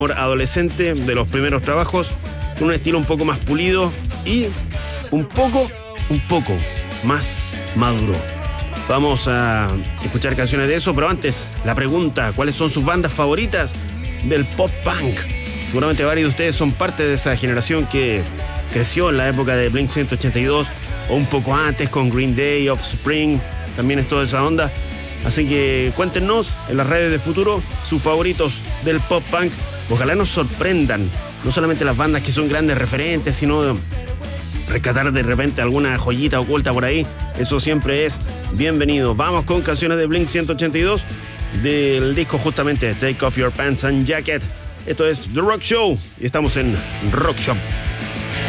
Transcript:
adolescente de los primeros trabajos, con un estilo un poco más pulido y un poco más maduro. Vamos a escuchar canciones de eso, pero antes, la pregunta: ¿cuáles son sus bandas favoritas del pop punk? Seguramente varios de ustedes son parte de esa generación que creció en la época de Blink-182 o un poco antes con Green Day, Offspring, también es toda esa onda. Así que cuéntenos en las redes de Futuro sus favoritos del pop punk. Ojalá nos sorprendan, no solamente las bandas que son grandes referentes, sino rescatar de repente alguna joyita oculta por ahí. Eso siempre es bienvenido. Vamos con canciones de Blink-182 del disco justamente Take Off Your Pants and Jacket. Esto es The Rock Show y estamos en Rock Shop.